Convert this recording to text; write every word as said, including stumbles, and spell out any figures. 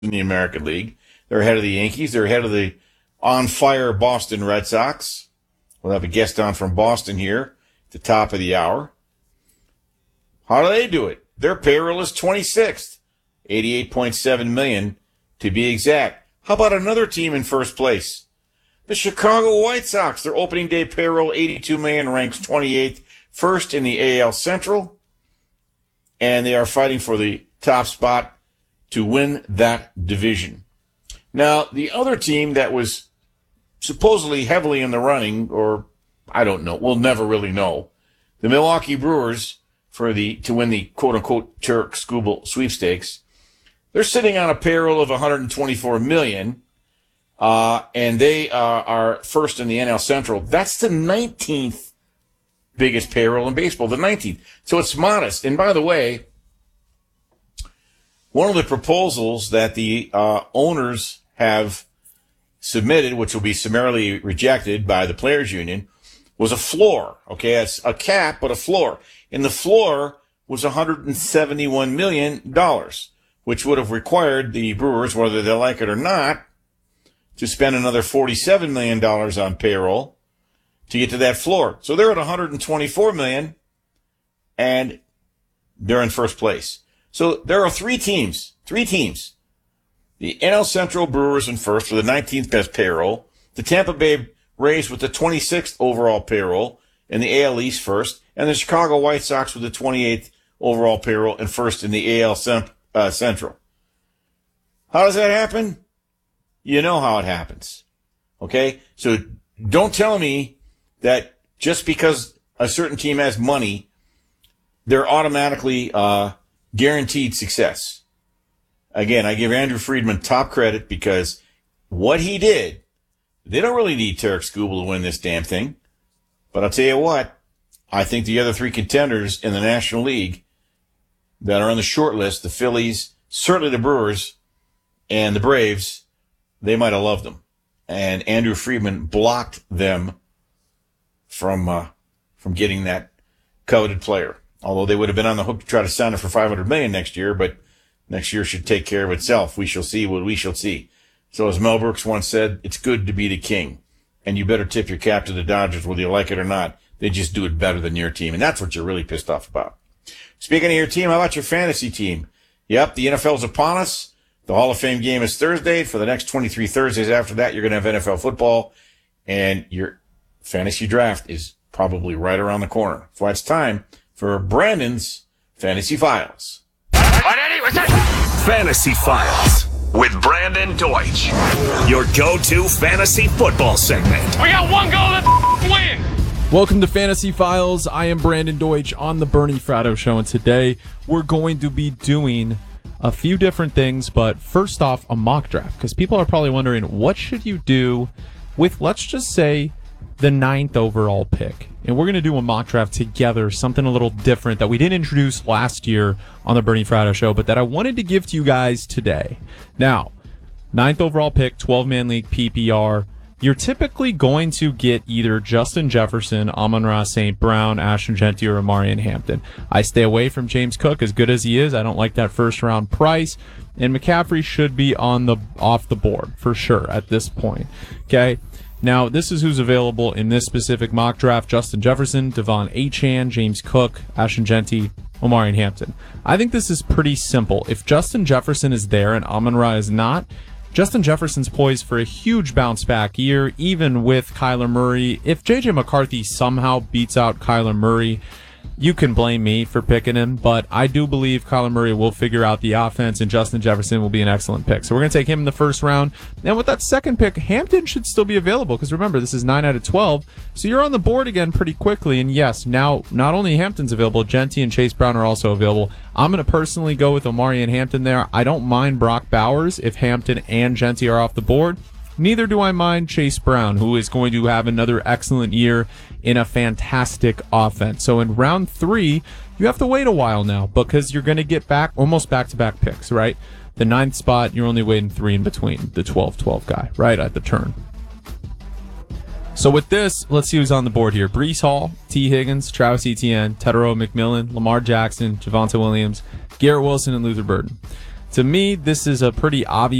in the American League. They're ahead of the Yankees. They're ahead of the on-fire Boston Red Sox. We'll have a guest on from Boston here at the top of the hour. How do they do it? Their payroll is twenty-sixth, eighty-eight point seven million dollars to be exact. How about another team in first place? The Chicago White Sox. Their opening day payroll, eighty-two million dollars, ranks twenty-eighth, first in the A L Central. And they are fighting for the top spot to win that division. Now, the other team that was supposedly heavily in the running, or I don't know, we'll never really know, the Milwaukee Brewers, for the to win the quote-unquote Turk Skubal sweepstakes, they're sitting on a payroll of one hundred twenty-four million dollars, uh, and they uh, are first in the N L Central. That's the nineteenth biggest payroll in baseball, the nineteenth. So it's modest. And by the way, one of the proposals that the uh, owners have submitted, which will be summarily rejected by the Players Union, was a floor. Okay, it's a cap, but a floor. And the floor was one hundred seventy-one million dollars, which would have required the Brewers, whether they like it or not, to spend another forty-seven million dollars on payroll to get to that floor. So they're at one hundred twenty-four million dollars, and they're in first place. So there are three teams, three teams. The N L Central Brewers in first for the nineteenth best payroll. The Tampa Bay Rays with the twenty-sixth overall payroll in the A L East first. And the Chicago White Sox with the twenty-eighth overall payroll and first in the A L uh, Central. How does that happen? You know how it happens. Okay? So don't tell me that just because a certain team has money, they're automatically uh, guaranteed success. Again, I give Andrew Friedman top credit because what he did, they don't really need Tarek Skubal to win this damn thing. But I'll tell you what, I think the other three contenders in the National League that are on the short list, the Phillies, certainly the Brewers, and the Braves, they might have loved them. And Andrew Friedman blocked them from uh, from getting that coveted player. Although they would have been on the hook to try to sign him for five hundred million dollars next year, but next year should take care of itself. We shall see what we shall see. So as Mel Brooks once said, it's good to be the king. And you better tip your cap to the Dodgers whether you like it or not. They just do it better than your team. And that's what you're really pissed off about. Speaking of your team, how about your fantasy team? Yep, the N F L's upon us. The Hall of Fame game is Thursday. For the next twenty-three Thursdays after that, you're going to have N F L football. And your fantasy draft is probably right around the corner. So it's time for Brandon's Fantasy Files. Fantasy Files with Brandon Deutsch. Your go-to fantasy football segment. We got one goal to win. Welcome to Fantasy Files. I am Brandon Deutsch on the Bernie Fratto Show, and today we're going to be doing a few different things, but first off, a mock draft, because people are probably wondering, what should you do with, let's just say, the ninth overall pick? And we're going to do a mock draft together, something a little different that we didn't introduce last year on the Bernie Fratto Show, but that I wanted to give to you guys today. Now, ninth overall pick, twelve-man league P P R. You're typically going to get either Justin Jefferson, Amon-Ra Saint Brown, Ashton Jeanty, or Omarion Hampton. I stay away from James Cook, as good as he is. I don't like that first-round price. And McCaffrey should be on the off the board for sure at this point. Okay. Now, this is who's available in this specific mock draft. Justin Jefferson, Devon Achane, James Cook, Ashton Jeanty, Omarion Hampton. I think this is pretty simple. If Justin Jefferson is there and Amon-Ra is not, Justin Jefferson's poised for a huge bounce-back year, even with Kyler Murray. If J J McCarthy somehow beats out Kyler Murray, you can blame me for picking him, but I do believe Kyler Murray will figure out the offense, and Justin Jefferson will be an excellent pick. So we're going to take him in the first round. And with that second pick, Hampton should still be available, because remember, this is nine out of twelve, so you're on the board again pretty quickly. And yes, now not only Hampton's available, Jeanty and Chase Brown are also available. I'm going to personally go with Omarion Hampton there. I don't mind Brock Bowers if Hampton and Jeanty are off the board. Neither do I mind Chase Brown, who is going to have another excellent year in a fantastic offense. So in round three, you have to wait a while now because you're going to get back almost back-to-back picks, right? The ninth spot, you're only waiting three in between the twelve twelve guy, right, at the turn. So with this, let's see who's on the board here. Breece Hall, T. Higgins, Travis Etienne, Tedero McMillan, Lamar Jackson, Javonte Williams, Garrett Wilson, and Luther Burden. To me, this is a pretty obvious